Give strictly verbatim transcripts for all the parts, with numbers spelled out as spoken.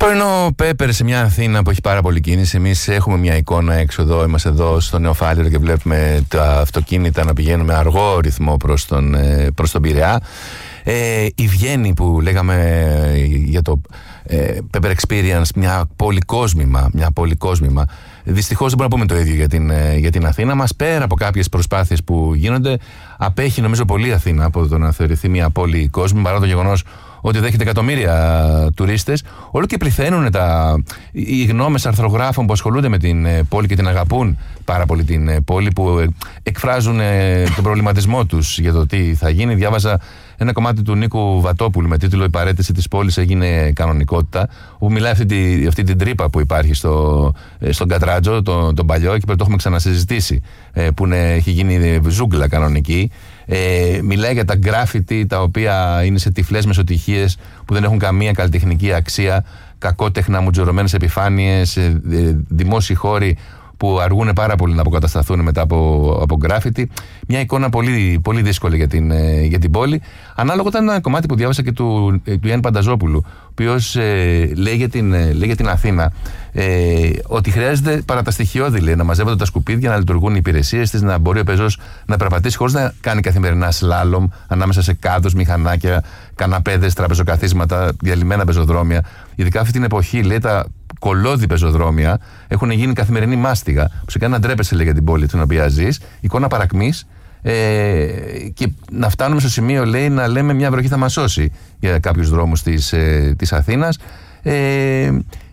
πρωινό Πέπερ σε μια Αθήνα που έχει πάρα πολύ κίνηση. Εμείς έχουμε μια εικόνα έξω εδώ, είμαστε εδώ στο Νεοφάλιρο και βλέπουμε τα αυτοκίνητα να πηγαίνουν με αργό ρυθμό προς τον, προς τον Πειραιά. Ε, η Βιέννη που λέγαμε για το ε, Pepper Experience, μια πολυκόσμημα, μια πολυκόσμημα. Δυστυχώς δεν μπορούμε να πούμε το ίδιο για την, για την Αθήνα μας. Πέρα από κάποιες προσπάθειες που γίνονται, απέχει νομίζω πολύ η Αθήνα από το να θεωρηθεί μια πόλη κόσμη, παρά το γεγονός ότι δέχεται εκατομμύρια τουρίστες. Όλο και πληθαίνουν τα, οι γνώμες αρθρογράφων που ασχολούνται με την πόλη και την αγαπούν πάρα πολύ την πόλη, που εκφράζουν τον προβληματισμό τους για το τι θα γίνει. Διάβαζα ένα κομμάτι του Νίκου Βατόπουλου με τίτλο «Η παρέτηση της πόλης έγινε κανονικότητα», όπου μιλάει αυτή, τη, αυτή την τρύπα που υπάρχει στο, στον Κατράτζο, τον, τον παλιό, και το έχουμε ξανασυζητήσει, που είναι, έχει γίνει ζούγκλα κανονική. Ε, μιλάει για τα γκράφιτι τα οποία είναι σε τυφλές μεσοτυχίες που δεν έχουν καμία καλλιτεχνική αξία, κακότεχνα μουτζωρωμένες επιφάνειες, ε, ε, δημόσιοι χώροι που αργούν πάρα πολύ να αποκατασταθούν μετά από, από γκράφιτι. Μια εικόνα πολύ, πολύ δύσκολη για την, ε, για την πόλη. Ανάλογο ήταν ένα κομμάτι που διάβασα και του, ε, του Γιάννη Πανταζόπουλου, ο οποίος ε, λέει, για την, ε, λέει για την Αθήνα ε, ότι χρειάζεται παρά τα στοιχειώδη, λέει, να μαζεύονται τα σκουπίδια, να λειτουργούν οι υπηρεσίες της, να μπορεί ο πεζός να περπατήσει χωρίς να κάνει καθημερινά σλάλομ ανάμεσα σε κάδους, μηχανάκια, καναπέδες, τραπεζοκαθίσματα, διαλυμένα πεζοδρόμια. Ειδικά αυτή την εποχή, λέει, τα κολώδη πεζοδρόμια έχουν γίνει καθημερινή μάστιγα που σε κάνει να ντρέπεσαι, λέει, για την πόλη στην οποία ζεις, εικόνα παρακμής, ε, και να φτάνουμε στο σημείο, λέει, να λέμε μια βροχή θα μας σώσει για κάποιους δρόμους της, ε, της Αθήνας. Ε,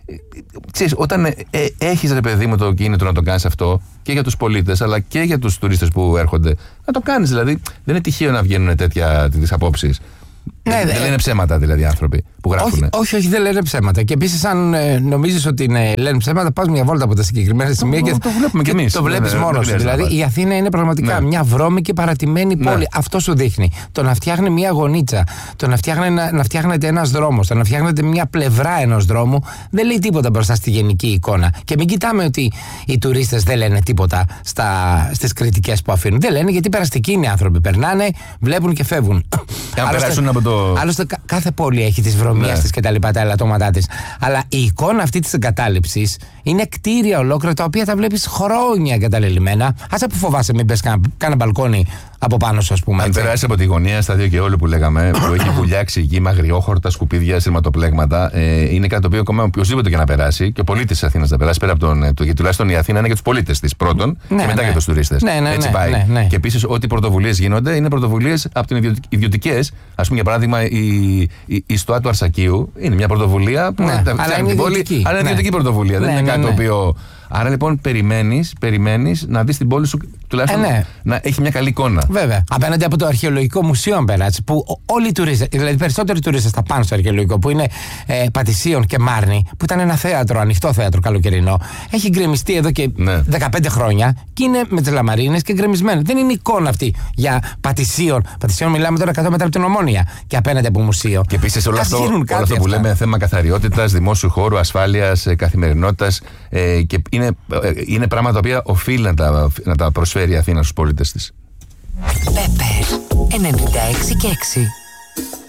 ξέρεις, όταν ε, ε, έχεις, ρε παιδί μου, το κίνητρο να το κάνεις αυτό και για τους πολίτες αλλά και για τους τουρίστες που έρχονται, να το κάνεις. Δηλαδή δεν είναι τυχαίο να βγαίνουν τέτοια τις απόψεις. Ναι, δεν δε, λένε ψέματα δηλαδή οι άνθρωποι που γράφουν. Όχι, όχι, όχι, δεν λένε ψέματα. Και επίσης, αν ε, νομίζεις ότι ναι, λένε ψέματα, πας μια βόλτα από τα συγκεκριμένα σημεία και το βλέπουμε κι εμείς. Το βλέπεις μόνος σου. Δηλαδή, η Αθήνα είναι πραγματικά, ναι, μια βρώμικη, παρατημένη πόλη. Ναι. Αυτό σου δείχνει. Το να φτιάχνει μια γωνίτσα, το να, φτιάχνει, να, να φτιάχνεται ένας δρόμος, το να φτιάχνεται μια πλευρά ενός δρόμου, δεν λέει τίποτα μπροστά στη γενική εικόνα. Και μην κοιτάμε ότι οι τουρίστες δεν λένε τίποτα στις κριτικές που αφήνουν. Δεν λένε, γιατί περαστικοί είναι οι άνθρωποι. Περνάνε, βλέπουν και φεύγουν. Και αν περάσουν από το. Άλλωστε, κάθε πόλη έχει τις βρωμίες, ναι, της και τα λοιπά, τα ελαττώματά της. Αλλά η εικόνα αυτή της εγκατάλειψης είναι κτίρια ολόκληρα τα οποία τα βλέπεις χρόνια εγκαταλελειμμένα. Άσε που φοβάσαι, μην πες κάνα, κάνα μπαλκόνι από πάνω σου, ας πούμε. Αν περάσει από τη γωνία στα δύο και όλο που λέγαμε, που έχει βουλιάξει εκεί με αγριόχορτα, σκουπίδια, σειρματοπλέγματα, ε, είναι κάτι το οποίο ακόμα οποιοδήποτε και να περάσει, και ο πολίτης της Αθήνας να περάσει πέρα από τον. Το, γιατί τουλάχιστον η Αθήνα είναι για τους πολίτες της πρώτον, ναι, και μετά, ναι, για τους τουρίστες. Ναι, ναι, έτσι ναι, πάει. Ναι, ναι. Και επίσης, ό,τι πρωτοβουλίες γίνονται είναι πρωτοβουλίες από την ιδιωτικές. Ας πούμε, για παράδειγμα, η, η, η Στοά του Αρσακίου είναι μια πρωτοβουλία που. Ναι, αλλά είναι ιδιωτική. Αλλά είναι ιδιωτική πρωτοβουλία. Ναι, δεν είναι ναι, κάτι, ναι, το οποίο. Άρα λοιπόν περιμένεις, περιμένεις να δεις την πόλη σου τουλάχιστον, ε, ναι, να έχει μια καλή εικόνα. Βέβαια. Απέναντι από το αρχαιολογικό μουσείο, αν περάσει, που όλοι οι τουρίστες, δηλαδή περισσότεροι τουρίστες θα πάνε στο αρχαιολογικό, που είναι ε, Πατησίων και Μάρνη, που ήταν ένα θέατρο, ανοιχτό θέατρο καλοκαιρινό, έχει γκρεμιστεί εδώ και, ναι, δεκαπέντε χρόνια και είναι με τις λαμαρίνες και γκρεμισμένο. Δεν είναι εικόνα αυτή για Πατησίων. Πατησίων μιλάμε τώρα εκατό μέτρα από την Ομόνια και απέναντι από μουσείο. Και επίσης όλο αυτό, όλο αυτό που λέμε θέμα καθαριότητας, δημόσιου χώρου, ασφάλειας, καθημερινότητας, ε, και είναι, είναι πράγματα τα οποία οφείλει να τα, να τα προσφέρει η Αθήνα στους πολίτες της. Πέπερ ενενήντα έξι και έξι.